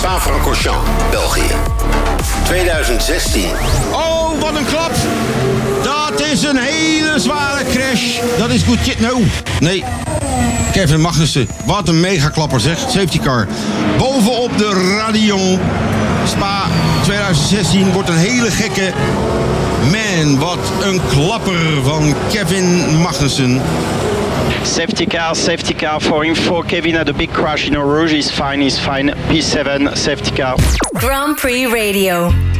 Spa-Francorchamps, België. 2016. Oh, wat een klap! Dat is een hele zware crash. Dat is goed. Nee. Kevin Magnussen. Wat een megaklapper zeg. Safety car. Bovenop de Radion. Spa 2016 wordt een hele gekke. Man, wat een klapper van Kevin Magnussen. Safety car for Kevin had a big crash in Eau Rouge. He's fine. P7, safety car. Grand Prix Radio.